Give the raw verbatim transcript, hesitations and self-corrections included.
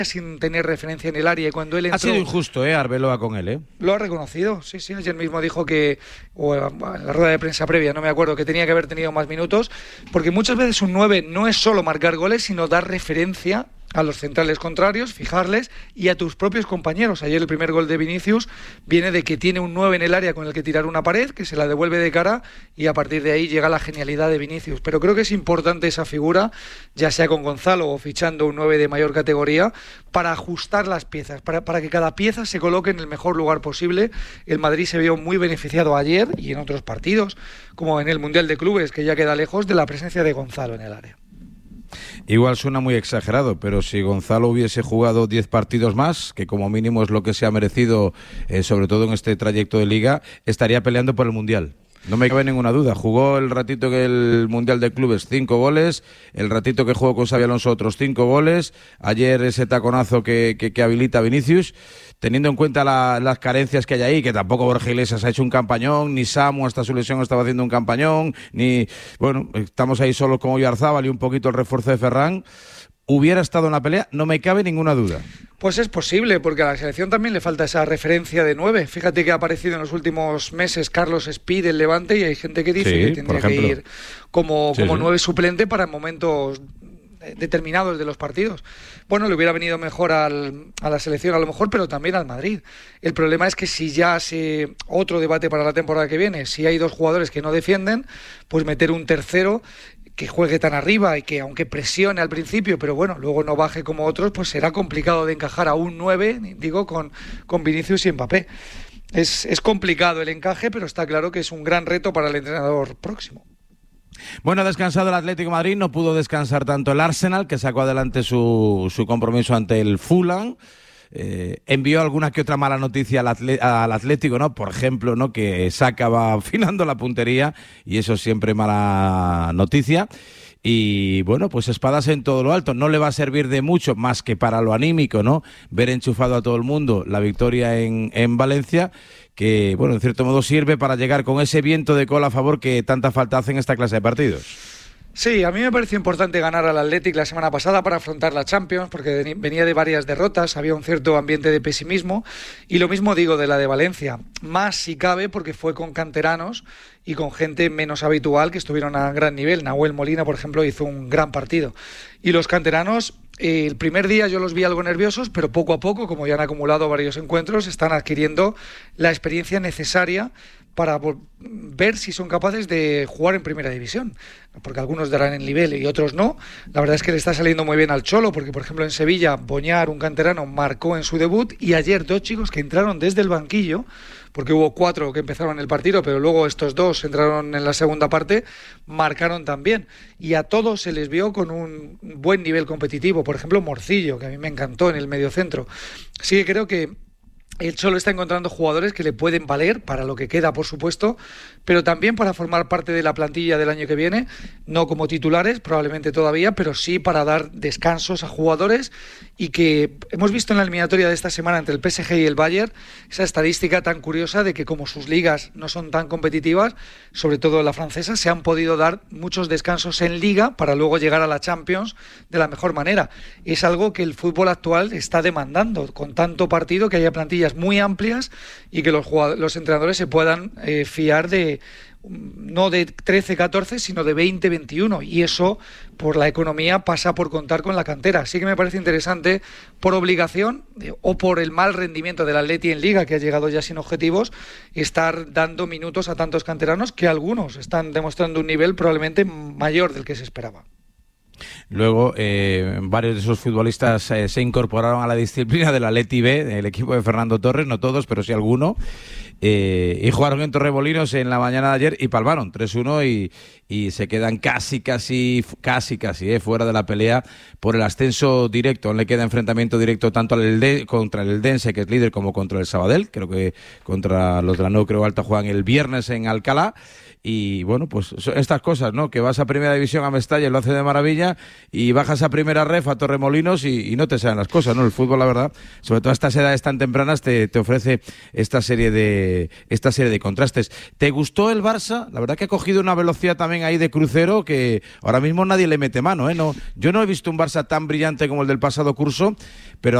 sin tener referencia en el área, y cuando él entró... Ha sido injusto, ¿eh? Arbeloa con él, ¿eh? Lo ha reconocido, sí, sí, ayer mismo dijo que, o en la rueda de prensa previa, no me acuerdo, que tenía que haber tenido más minutos, porque muchas veces un nueve no es solo marcar goles, sino dar referencia a los centrales contrarios, fijarles, y a tus propios compañeros. Ayer el primer gol de Vinicius viene de que tiene un nueve en el área con el que tirar una pared, que se la devuelve de cara, y a partir de ahí llega la genialidad de Vinicius. Pero creo que es importante esa figura, ya sea con Gonzalo o fichando un nueve de mayor categoría, para ajustar las piezas, para, para que cada pieza se coloque en el mejor lugar posible. El Madrid se vio muy beneficiado ayer y en otros partidos, como en el Mundial de Clubes, que ya queda lejos, de la presencia de Gonzalo en el área. Igual suena muy exagerado, pero si Gonzalo hubiese jugado diez partidos más, que como mínimo es lo que se ha merecido, eh, sobre todo en este trayecto de Liga, estaría peleando por el Mundial. No me cabe ninguna duda. Jugó el ratito que el Mundial de Clubes, cinco goles. El ratito que jugó con Xabi Alonso, otros cinco goles. Ayer ese taconazo que, que, que habilita a Vinicius. Teniendo en cuenta la, las carencias que hay ahí, que tampoco Borja Iglesias ha hecho un campañón, ni Samu hasta su lesión estaba haciendo un campañón, ni... Bueno, estamos ahí solos con Oyarzábal y un poquito el refuerzo de Ferran. ¿Hubiera estado en la pelea? No me cabe ninguna duda. Pues es posible, porque a la selección también le falta esa referencia de nueve. Fíjate que ha aparecido en los últimos meses Carlos Espí del Levante, y hay gente que dice sí, que tendría que ir como, sí, como sí. nueve suplente para momentos determinados de los partidos. Bueno, le hubiera venido mejor al, a la selección a lo mejor, pero también al Madrid. El problema es que si ya se... Otro debate para la temporada que viene, si hay dos jugadores que no defienden, pues meter un tercero que juegue tan arriba y que aunque presione al principio, pero bueno, luego no baje como otros, pues será complicado de encajar a un nueve, digo, con, con Vinicius y Mbappé. Es, es complicado el encaje, pero está claro que es un gran reto para el entrenador próximo. Bueno, ha descansado el Atlético de Madrid, no pudo descansar tanto el Arsenal, que sacó adelante su, su compromiso ante el Fulham. Eh, envió alguna que otra mala noticia al, atle- al Atlético, ¿no? Por ejemplo, ¿no? Que Saka va afinando la puntería, y eso es siempre mala noticia. Y bueno, pues espadas en todo lo alto. No le va a servir de mucho más que para lo anímico, ¿no? Ver enchufado a todo el mundo la victoria en, en Valencia, que, bueno, en cierto modo sirve para llegar con ese viento de cola a favor que tanta falta hace en esta clase de partidos. Sí, a mí me pareció importante ganar al Athletic la semana pasada para afrontar la Champions, porque venía de varias derrotas, había un cierto ambiente de pesimismo, y lo mismo digo de la de Valencia, más si cabe porque fue con canteranos y con gente menos habitual que estuvieron a gran nivel. Nahuel Molina, por ejemplo, hizo un gran partido. Y los canteranos, eh, el primer día yo los vi algo nerviosos, pero poco a poco, como ya han acumulado varios encuentros, están adquiriendo la experiencia necesaria para ver si son capaces de jugar en primera división, porque algunos darán el nivel y otros no. La verdad es que le está saliendo muy bien al Cholo, porque por ejemplo en Sevilla Boñar, un canterano, marcó en su debut, y ayer dos chicos que entraron desde el banquillo, porque hubo cuatro que empezaron el partido, pero luego estos dos entraron en la segunda parte, marcaron también, y a todos se les vio con un buen nivel competitivo. Por ejemplo Morcillo, que a mí me encantó en el mediocentro. Sí que creo que el Cholo está encontrando jugadores que le pueden valer para lo que queda, por supuesto, pero también para formar parte de la plantilla del año que viene, no como titulares, probablemente todavía, pero sí para dar descansos a jugadores, y que hemos visto en la eliminatoria de esta semana entre el P S G y el Bayern esa estadística tan curiosa de que como sus ligas no son tan competitivas, sobre todo la francesa, se han podido dar muchos descansos en Liga para luego llegar a la Champions de la mejor manera. Es algo que el fútbol actual está demandando, con tanto partido, que haya plantillas muy amplias y que los jugadores, los entrenadores se puedan eh, fiar de no de trece, catorce, sino de veinte, veintiuno, y eso por la economía pasa por contar con la cantera. Así que me parece interesante, por obligación eh, o por el mal rendimiento del Atleti en Liga, que ha llegado ya sin objetivos, estar dando minutos a tantos canteranos, que algunos están demostrando un nivel probablemente mayor del que se esperaba. Luego, eh, varios de esos futbolistas eh, se incorporaron a la disciplina del Atleti B, el equipo de Fernando Torres, no todos, pero sí alguno, eh, y jugaron en Torremolinos en la mañana de ayer y palmaron tres uno, y, y se quedan casi, casi, casi, casi eh, fuera de la pelea por el ascenso directo. Aún le queda enfrentamiento directo tanto al Elde, contra el Eldense, que es líder, como contra el Sabadell. Creo que contra los de la No Creo Alta juegan el viernes en Alcalá. Y bueno, pues estas cosas, ¿no? Que vas a Primera División a Mestalla y lo hace de maravilla, y bajas a Primera Ref a Torremolinos y, y no te salen las cosas, ¿no? El fútbol, la verdad, sobre todo a estas edades tan tempranas, te, te ofrece esta serie de esta serie de contrastes. ¿Te gustó el Barça? La verdad que ha cogido una velocidad también también ahí de crucero que ahora mismo nadie le mete mano, ¿eh? No, yo no he visto un Barça tan brillante como el del pasado curso, pero